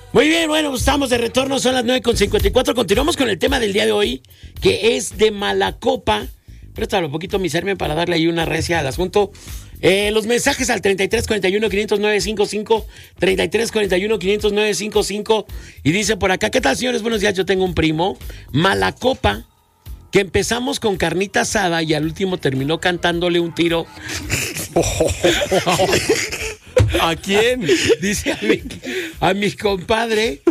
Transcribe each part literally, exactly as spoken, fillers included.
Muy bien, bueno, estamos de retorno, son las nueve con cincuenta y cuatro. Continuamos con el tema del día de hoy, que es de Malacopa. Préstalo un poquito, mi Sermen, para darle ahí una recia al asunto. Eh, los mensajes al treinta y tres cuarenta y uno, quinientos nueve cincuenta y cinco, treinta y tres cuarenta y uno, quinientos nueve cincuenta y cinco. Y dice por acá, ¿qué tal, señores? Buenos días, yo tengo un primo, Malacopa, que empezamos con carnita asada y al último terminó cantándole un tiro. ¿A quién? Dice a mi, a mi compadre,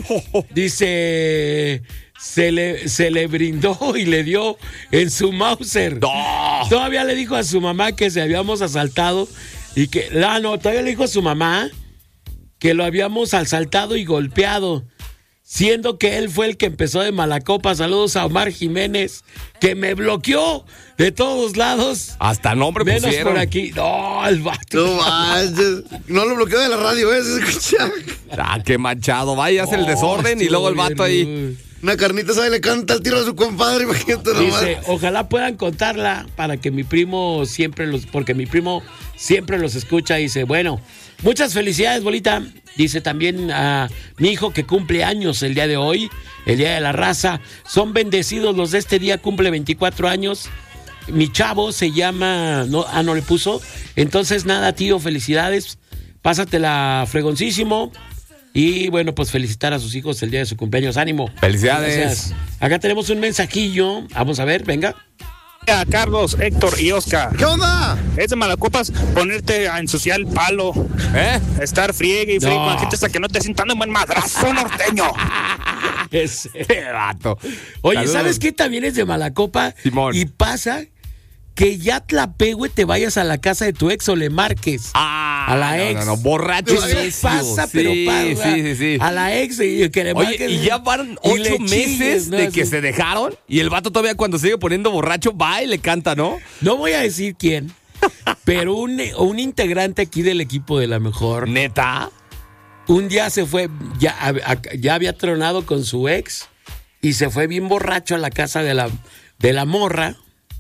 dice, se le, se le brindó y le dio en su Mauser. ¡No! Todavía le dijo a su mamá que se habíamos asaltado y que, ah, no, todavía le dijo a su mamá que lo habíamos asaltado y golpeado, siendo que él fue el que empezó de Malacopa. Saludos a Omar Jiménez, que me bloqueó de todos lados. Hasta nombre menos pusieron. por aquí. No, el vato. No manches. No lo bloqueó de la radio, ¿eh? Se escucha. Ah, qué manchado. Vaya, hace el desorden y luego el vato ahí. Una carnita sabe, le canta el tiro a su compadre, imagínate nomás. Dice, ojalá puedan contarla para que mi primo siempre los, porque mi primo siempre los escucha. Dice, bueno, muchas felicidades, bolita. Dice también a mi hijo que cumple años el día de hoy, el día de la raza. Son bendecidos los de este día, cumple veinticuatro años. Mi chavo se llama, no, ah, no le puso. Entonces nada, tío, felicidades. Pásatela fregoncísimo. Y bueno, pues felicitar a sus hijos el día de su cumpleaños. Ánimo. Felicidades. Gracias. Acá tenemos un mensajillo. Vamos a ver, venga. A Carlos, Héctor y Oscar. ¿Qué onda? Es de Malacopas ponerte a ensuciar el palo. ¿Eh? Estar friegue y friegue No. con la gente hasta que no te sientan un buen madrazo norteño. Ese. Qué vato. Oye, Saludos. ¿sabes qué también es de Malacopa? Simón. Y pasa que ya Tlapehue te vayas a la casa de tu ex o le marques. Ah, A la no, ex. No, no, borracho. Eso necio. pasa, Sí, pero pasa. Sí, sí, sí. A la ex y que le Oye, marques. y ya van y le ocho meses chilles, ¿no? de que Así. se dejaron y el vato todavía cuando sigue poniendo borracho va y le canta, ¿no? No voy a decir quién, pero un, un integrante aquí del equipo de La Mejor, ¿Neta? un día se fue, ya, a- a- ya había tronado con su ex y se fue bien borracho a la casa de la, de la morra.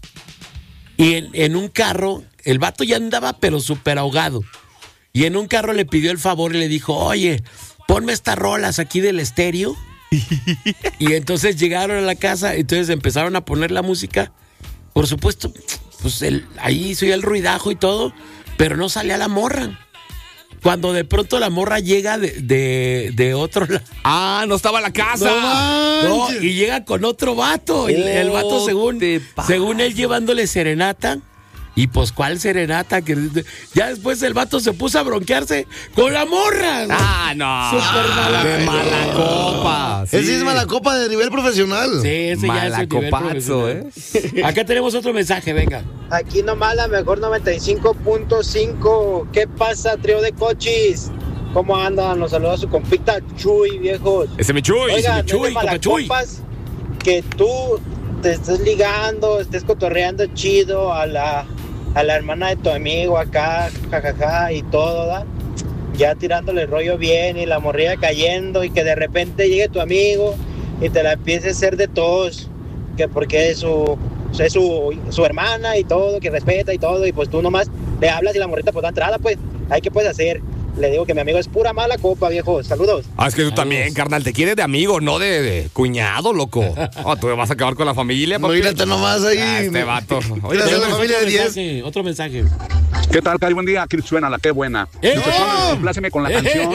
Y en, en un carro, el vato ya andaba pero súper ahogado. Y en un carro le pidió el favor y le dijo, oye, ponme estas rolas aquí del estéreo. Y entonces llegaron a la casa, entonces empezaron a poner la música. Por supuesto, pues el, ahí soy el ruidajo y todo, pero no salía la morra. Cuando de pronto la morra llega de, de, de otro lado. Ah, no estaba en la casa. No No, manches. y llega con otro vato. Y el vato, según, te pases. según él, llevándole serenata. Y pues, ¿cuál serenata? Que ya después el vato se puso a bronquearse con la morra. ¿no? Ah, no. Súper mala De copa. mala copa. Ese sí es Malacopa de nivel profesional. Sí, ese ya es el nivel Malacopazo, ¿eh? profesional. Acá tenemos otro mensaje, venga. Aquí nomás la mejor noventa y cinco punto cinco. ¿Qué pasa, trío de cochis? ¿Cómo andan? Los saluda su compita Chuy, viejos. Ese mi Chuy. Oigan, Chuy, no es de compa Chuy. Malacopas que tú te estés ligando, estés cotorreando chido a la, a la hermana de tu amigo acá, jajaja, y todo, ¿da? Ya tirándole el rollo bien y la morrilla cayendo y que de repente llegue tu amigo y te la empiece a hacer de todos, que porque es su, es su, su hermana y todo, que respeta y todo, y pues tú nomás le hablas y la morrita pues da entrada, pues, ¿hay qué puedes hacer? Le digo que mi amigo es pura mala copa, viejo. Saludos. Ah, es que tú Saludos. también, carnal, te quieres de amigo, no de, de cuñado, loco. Oh, tú vas a acabar con la familia, papi. Mírate nomás ahí. Ah, este vato. Oye, Gracias a la Tenemos familia otro de diez. mensaje, otro mensaje. ¿Qué tal, Cari? Buen día. Aquí suena la qué buena. ¡Eh! Muchachones, compláceme con la ¡Eh! canción